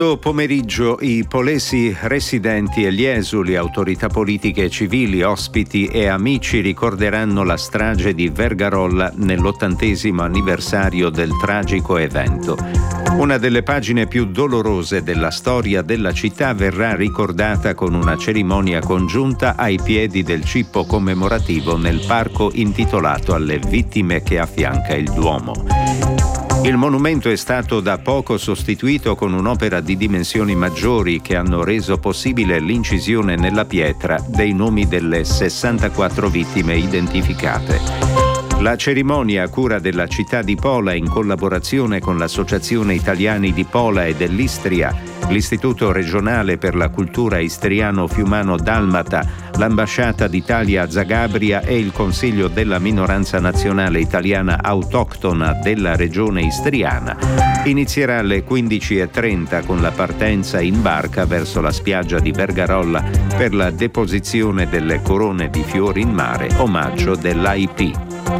Pomeriggio i polesi residenti e gli esuli, autorità politiche e civili, ospiti e amici ricorderanno la strage di Vergarolla nell'80° anniversario del tragico evento. Una delle pagine più dolorose della storia della città verrà ricordata con una cerimonia congiunta ai piedi del cippo commemorativo nel parco intitolato alle vittime che affianca il Duomo. Il monumento è stato da poco sostituito con un'opera di dimensioni maggiori che hanno reso possibile l'incisione nella pietra dei nomi delle 64 vittime identificate. La cerimonia a cura della città di Pola, in collaborazione con l'Associazione Italiani di Pola e dell'Istria, l'Istituto regionale per la cultura istriano-fiumano-dalmata, l'Ambasciata d'Italia a Zagabria e il Consiglio della minoranza nazionale italiana autoctona della regione istriana, inizierà alle 15:30 con la partenza in barca verso la spiaggia di Vergarolla per la deposizione delle corone di fiori in mare, omaggio dell'AIP.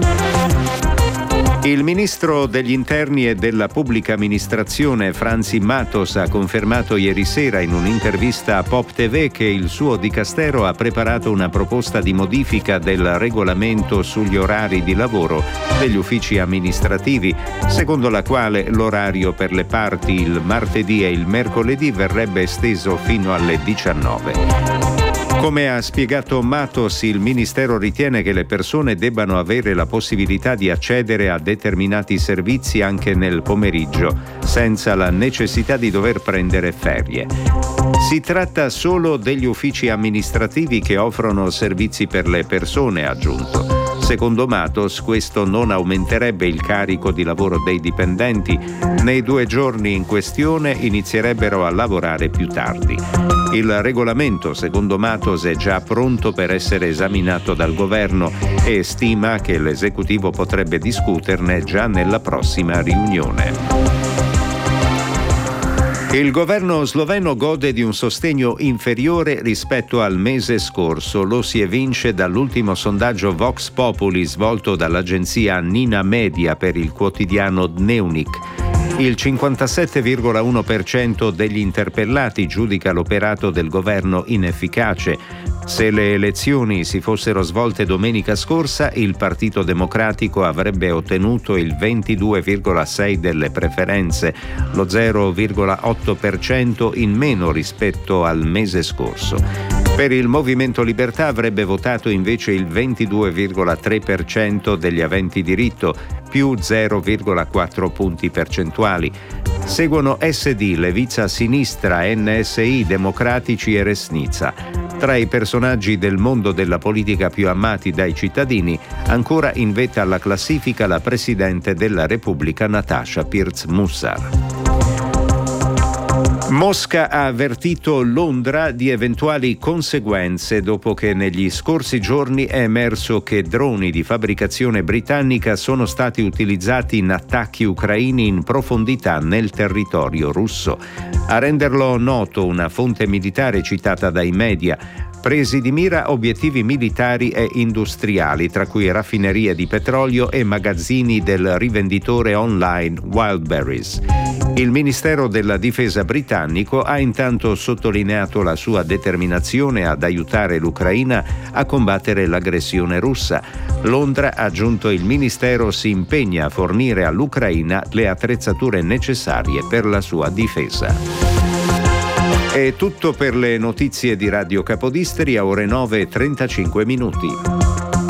Il ministro degli Interni e della Pubblica Amministrazione Franzi Matos ha confermato ieri sera in un'intervista a Pop TV che il suo dicastero ha preparato una proposta di modifica del regolamento sugli orari di lavoro degli uffici amministrativi, secondo la quale l'orario per le parti il martedì e il mercoledì verrebbe esteso fino alle 19. Come ha spiegato Matos, il Ministero ritiene che le persone debbano avere la possibilità di accedere a determinati servizi anche nel pomeriggio, senza la necessità di dover prendere ferie. Si tratta solo degli uffici amministrativi che offrono servizi per le persone, ha aggiunto. Secondo Matos, questo non aumenterebbe il carico di lavoro dei dipendenti. Nei 2 giorni in questione inizierebbero a lavorare più tardi. Il regolamento, secondo Matos, è già pronto per essere esaminato dal governo e stima che l'esecutivo potrebbe discuterne già nella prossima riunione. Il governo sloveno gode di un sostegno inferiore rispetto al mese scorso, lo si evince dall'ultimo sondaggio Vox Populi svolto dall'agenzia Nina Media per il quotidiano Dnevnik. Il 57,1% degli interpellati giudica l'operato del governo inefficace. Se le elezioni si fossero svolte domenica scorsa, il Partito Democratico avrebbe ottenuto il 22,6% delle preferenze, lo 0,8% in meno rispetto al mese scorso. Per il Movimento Libertà avrebbe votato invece il 22,3% degli aventi diritto, più 0,4 punti percentuali. Seguono SD, Levica Sinistra, NSI, Democratici e Resnica. Tra i personaggi del mondo della politica più amati dai cittadini, ancora in vetta alla classifica la Presidente della Repubblica Nataša Pirc-Musar. Mosca ha avvertito Londra di eventuali conseguenze dopo che negli scorsi giorni è emerso che droni di fabbricazione britannica sono stati utilizzati in attacchi ucraini in profondità nel territorio russo. A renderlo noto una fonte militare citata dai media, presi di mira obiettivi militari e industriali, tra cui raffinerie di petrolio e magazzini del rivenditore online Wildberries. Il Ministero della Difesa britannico ha intanto sottolineato la sua determinazione ad aiutare l'Ucraina a combattere l'aggressione russa. Londra, ha aggiunto il Ministero, si impegna a fornire all'Ucraina le attrezzature necessarie per la sua difesa. È tutto per le notizie di Radio Capodistria, ore 9:35.